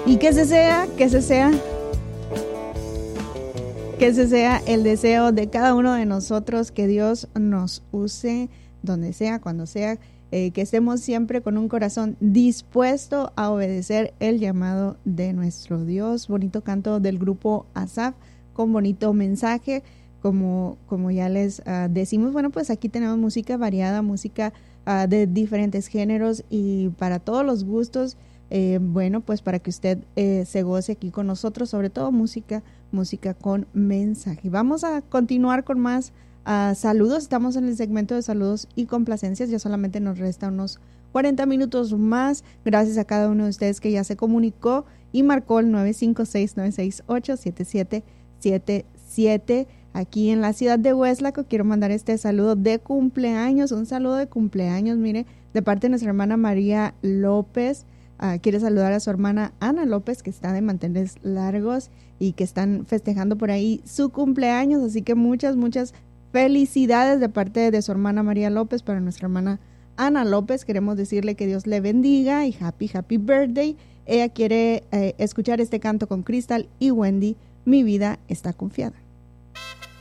Y que ese sea el deseo de cada uno de nosotros, que Dios nos use donde sea, cuando sea, que estemos siempre con un corazón dispuesto a obedecer el llamado de nuestro Dios. Bonito canto del grupo Asaf, con bonito mensaje, como ya les decimos. Bueno, pues aquí tenemos música variada, música de diferentes géneros y para todos los gustos. Bueno, pues para que usted se goce aquí con nosotros, sobre todo música con mensaje. Vamos a continuar con más saludos. Estamos en el segmento de saludos y complacencias. Ya solamente nos resta unos 40 minutos más. Gracias a cada uno de ustedes que ya se comunicó y marcó el 956-968-7777. Aquí en la ciudad de Hueslaco quiero mandar este saludo de cumpleaños, un saludo de cumpleaños, mire, de parte de nuestra hermana María López. Quiere saludar a su hermana Ana López, que está de manteles largos y que están festejando por ahí su cumpleaños, así que muchas felicidades de parte de su hermana María López para nuestra hermana Ana López. Queremos decirle que Dios le bendiga y happy birthday. Ella quiere escuchar este canto con Crystal y Wendy, Mi vida está confiada.